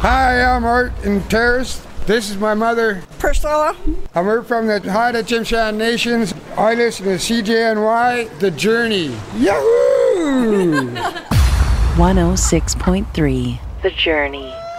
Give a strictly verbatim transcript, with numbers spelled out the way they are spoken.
Hi, I'm Art in Terrace. This is my mother, Priscilla. I'm Art from the Haida Tsimshian Nations. I listen to C J N Y, The Journey. Yahoo! one oh six point three The Journey.